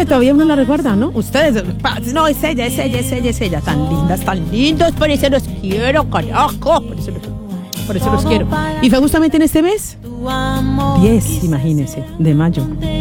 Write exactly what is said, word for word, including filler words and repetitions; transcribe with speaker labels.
Speaker 1: todavía uno la recuerda, ¿no? Ustedes, no, es ella, es ella, es ella, es ella. Tan lindas, tan lindos, por eso los quiero, carajo. Por eso los, por eso los quiero. Y fue justamente en este mes, diez, imagínense, de mayo.